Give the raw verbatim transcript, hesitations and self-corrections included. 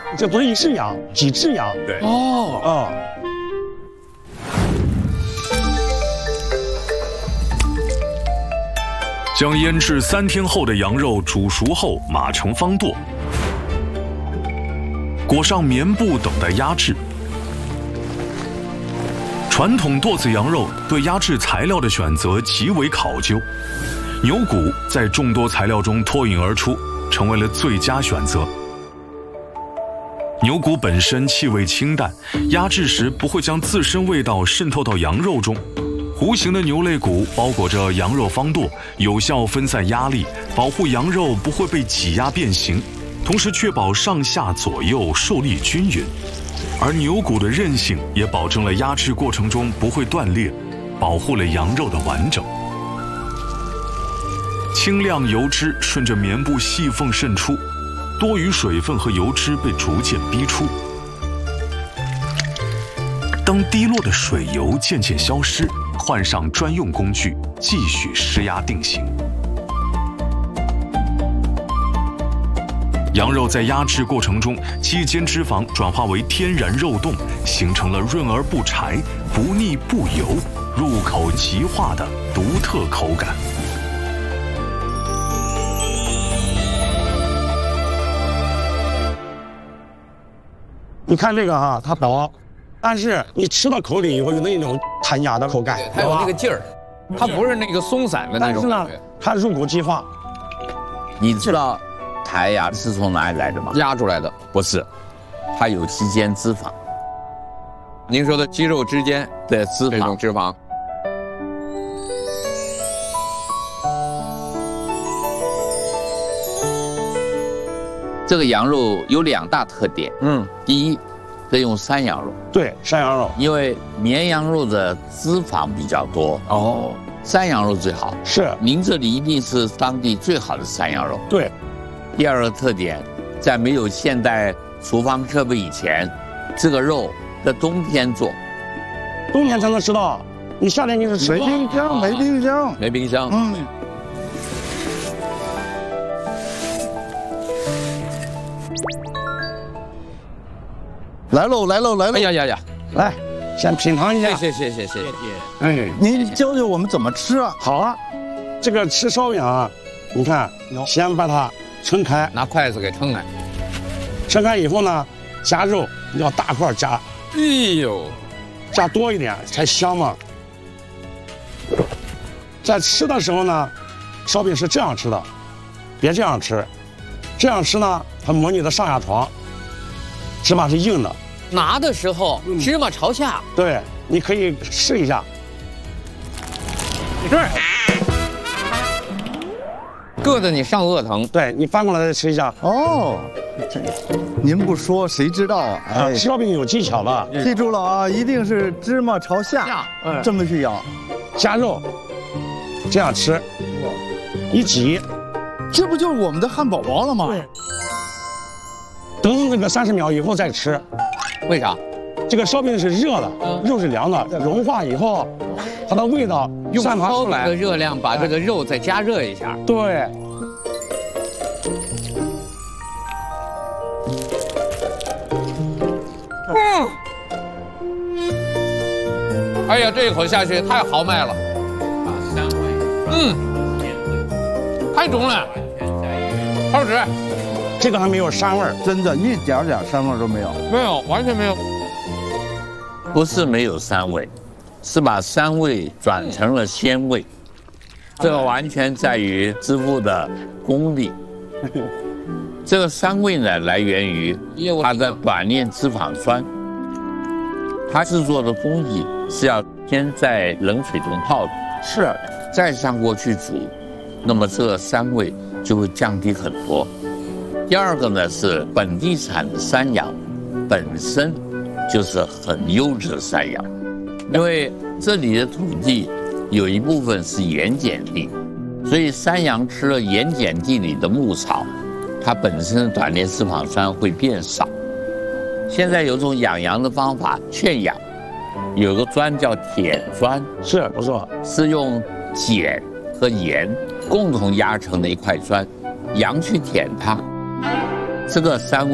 这不是一只羊，几只羊？ 对。 哦哦。 将腌制三天后的羊肉煮熟后码成方垛，裹上棉布等待压制。传统垛子羊肉对压制材料的选择极为考究，牛骨在众多材料中脱颖而出，成为了最佳选择。牛骨本身气味清淡，压制时不会将自身味道渗透到羊肉中。弧形的牛肋骨包裹着羊肉方垛，有效分散压力，保护羊肉不会被挤压变形，同时确保上下左右受力均匀。而牛骨的韧性也保证了压制过程中不会断裂，保护了羊肉的完整。清亮油脂顺着棉布细缝渗出，多余水分和油脂被逐渐逼出。当滴落的水油渐渐消失，换上专用工具，继续施压定型。羊肉在压制过程中，肌间脂肪转化为天然肉冻，形成了润而不柴、不腻不油、入口即化的独特口感。 你看这个哈，它薄，但是你吃到口里以后有那种弹牙的口感， 它有那个劲儿，它不是那个松散的那种。 但是呢，它入口即化。 你知道弹牙是从哪里来的吗？ 压出来的不是，它有肌间脂肪。 您说的肌肉之间的脂这种肪， 脂肪。 这个羊肉有两大特点。 嗯， 第一，得用山羊肉。 对，山羊肉， 因为绵羊肉的脂肪比较多。 哦， 山羊肉最好。 是， 您这里一定是当地最好的山羊肉。 对。 第二个特点，在没有现代厨房设备以前，这个肉在冬天做， 冬天才能吃到，你夏天你是吃没冰箱，没冰箱， 没冰箱。 嗯。来喽，来喽，来喽！ 哎呀呀呀， 来，先品尝一下。 谢谢谢谢谢谢。 哎， 您教教我们怎么吃啊？ 好啊，这个吃烧饼啊，你看，先把它撑开， 拿筷子给撑开。 撑开以后呢，夹肉要大块夹。 哎呦， 夹多一点才香嘛。在吃的时候呢，烧饼是这样吃的，别这样吃，这样吃呢，它模拟的上下床，芝麻是硬的。 拿的时候芝麻朝下。 对，你可以试一下。 对，硌得你上颚疼。 对，你翻过来再吃一下。 哦，这您不说谁知道啊？ 哎，吃烧饼有技巧的， 记住了啊，一定是芝麻朝下， 嗯， 这么去咬， 夹肉，这样吃，一挤， 这不就是我们的汉堡包了吗？ 对。等那个三十秒以后再吃。 为啥？ 这个烧饼是热的，肉是凉的，融化以后，它的味道散发出来。 用烧饼的热量把这个肉再加热一下。 对。 嗯。哎呀，这一口下去太豪迈了。嗯。太重了。好吃。 这个还没有膻味儿， 真的，一点点膻味都没有。 没有，完全没有。 不是没有膻味，是把膻味转成了鲜味。这个完全在于师傅的功力。这个膻味呢，来源于它的短链脂肪酸。它制作的工艺是要先在冷水中泡的， 是， 再上锅去煮，那么这个膻味就会降低很多。第二个呢是本地产的山羊，本身就是很优质的山羊，因为这里的土地有一部分是盐碱地，所以山羊吃了盐碱地里的牧草，它本身的短链脂肪酸会变少。现在有种养羊的方法，圈养，有个砖叫舔砖， 是不错， 是用碱和盐共同压成的一块砖，羊去舔它。这个膻味